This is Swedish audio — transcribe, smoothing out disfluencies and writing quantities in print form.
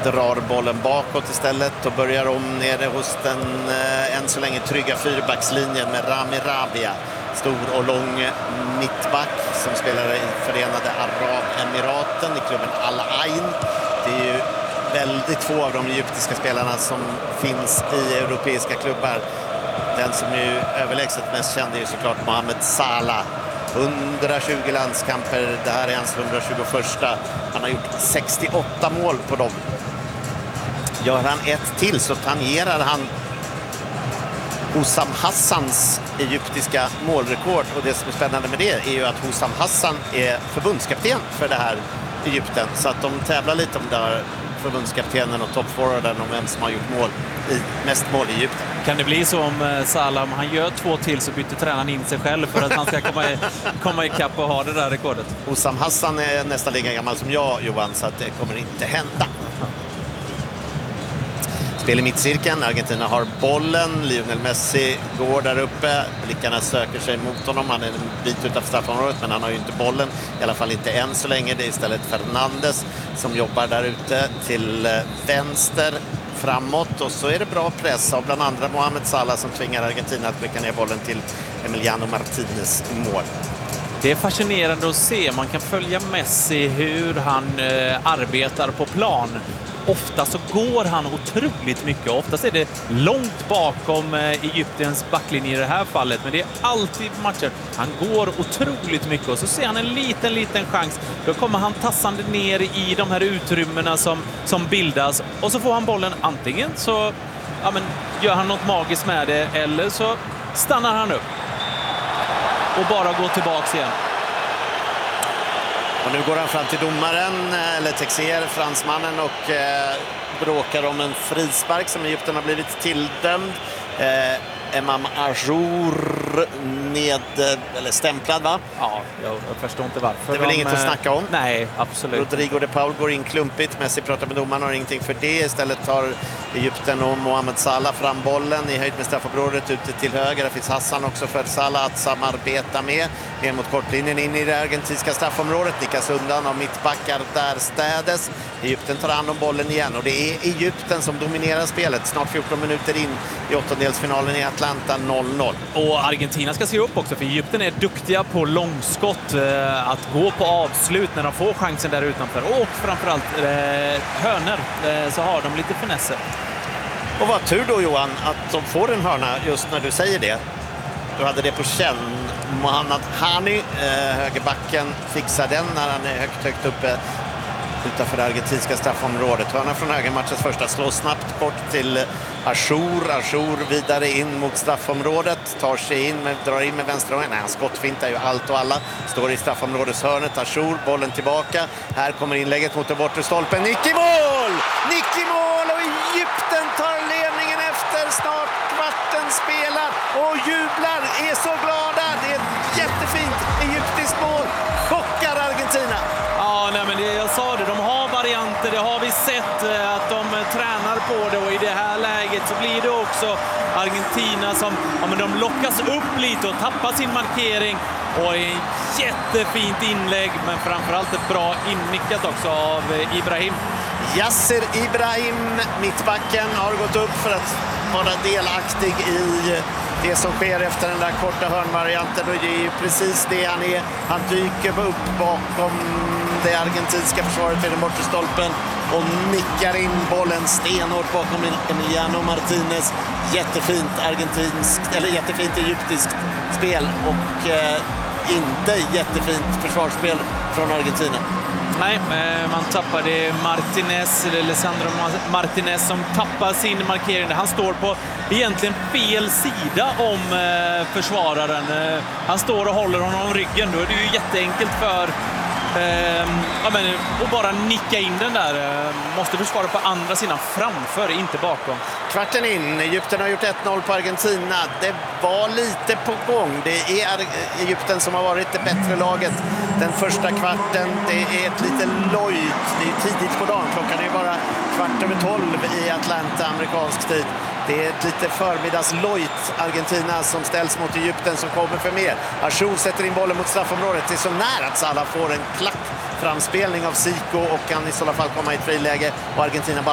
drar bollen bakåt istället och börjar om nere hos den än så länge trygga fyrbackslinjen med Rami Rabia. Stor och lång mittback som spelar i Förenade Arabemiraten i klubben Al Ain. Det är ju väldigt få av de egyptiska spelarna som finns i europeiska klubbar. Den som är överlägset mest känd är ju såklart Mohamed Salah. 120 landskamper, det här är hans 121. Han har gjort 68 mål på dem. Gör han ett till så tangerar han Hussam Hassans egyptiska målrekord. Och det som är spännande med det är ju att Hussam Hassan är förbundskapten för det här Egypten. Så att de tävlar lite om där förbundskaptenen och toppforwarden om vem som har gjort mest mål i Egypten. Kan det bli så om Salah, om han gör 2 till så byter tränaren in sig själv för att han ska komma ikapp och ha det där rekordet? Hussam Hassan är nästan lika gammal som jag, Johan, så att det kommer inte hända. Spel i mittcirkeln, Argentina har bollen, Lionel Messi går där uppe, blickarna söker sig mot honom, han är en bit utanför straffområdet men han har ju inte bollen, i alla fall inte än så länge. Det är istället Fernandes som jobbar där ute till vänster framåt och så är det bra press av bland andra Mohamed Salah som tvingar Argentina att blicka ner bollen till Emiliano Martinez mål. Det är fascinerande att se, man kan följa Messi hur han arbetar på plan. Ofta så går han otroligt mycket. Oftast är det långt bakom Egyptiens backlinje i det här fallet. Men det är alltid matcher. Han går otroligt mycket och så ser han en liten chans. Då kommer han tassande ner i de här utrymmena som bildas. Och så får han bollen antingen så gör han något magiskt med det eller så stannar han upp. Och bara går tillbaks igen. Och nu går han fram till domaren, eller Texier, fransmannen, och bråkar om en frispark som Egypten har blivit tilldömd. Emam Ajour eller stämplad, va? Ja, jag förstår inte varför. Det är väl inget att snacka om? Nej, absolut. Rodrigo de Paul går in klumpigt. Messi pratar med domaren och har ingenting för det. Istället tar Egypten och Mohamed Salah fram bollen i höjd med straffområdet ute till höger. Det finns Hassan också för Salah att samarbeta med. Ner mot kortlinjen in i det argentinska straffområdet. Nickas undan av mittbackar där städes. Egypten tar hand om bollen igen och det är Egypten som dominerar spelet. Snart 14 minuter in i åttondelsfinalen i Atlanta, 0-0. Och Argentina ska se upp också, för Egypten är duktiga på långskott, att gå på avslut när de får chansen där utanför. Och framförallt hörnor, så har de lite finesser. Och vad tur då, Johan, att de får en hörna just när du säger det. Du hade det på känn. Mohamed Hani, högerbacken, fixar den när han är högt uppe utanför det argentinska straffområdet. Hörna från höger, matchens första, slår snabbt kort till Ajour. Ajour vidare in mot straffområdet, tar sig in, drar in med vänsterhången. Nej, han skottfintar ju allt och alla. Står i straffområdeshörnet, Ajour, bollen tillbaka. Här kommer inlägget mot den bortre stolpen. Nick i mål! Nick i mål och Egypten tar ledningen efter snart kvarten spelad och jublar, är så glada. Det är ett jättefint egyptiskt mål. Chockar Argentina. Ja, nej, men jag sa det, de har varianter, det har vi sett att de tränar på det, och i det här läget så blir det också Argentina som de lockas upp lite och tappar sin markering, och en jättefint inlägg, men framförallt ett bra innickat också av Ibrahim. Yasser Ibrahim, mittbacken, har gått upp för att vara delaktig i det som sker efter den där korta hörnvarianten, och det är ju precis det han är. Han dyker upp bakom det argentinska försvaret vid den bortre stolpen och nickar in bollen stenhårt bakom Emiliano Martinez. Jättefint jättefint egyptiskt spel och inte jättefint försvarsspel från Argentina. Nej, man tappade Martinez, eller Lisandro Martinez, som tappar sin markering. Han står på egentligen fel sida om försvararen. Han står och håller honom ryggen. Då är det ju jätteenkelt för och bara nicka in den där. Måste försvara på andra sidan framför, inte bakom. Kvarten in, Egypten har gjort 1-0 på Argentina. Det var lite på gång. Det är Egypten som har varit det bättre laget den första kvarten. Det är ett lite lojt, det är tidigt på dagen. Klockan är bara 11:15 i Atlanta, amerikansk tid. Det är ett lite förmiddagslojt Argentina som ställs mot Egypten som kommer för mer. Ajour sätter in bollen mot straffområdet. Det är så nära att Salah får en klack framspelning av Zico och kan i så fall komma i ett friläge, och Argentina bara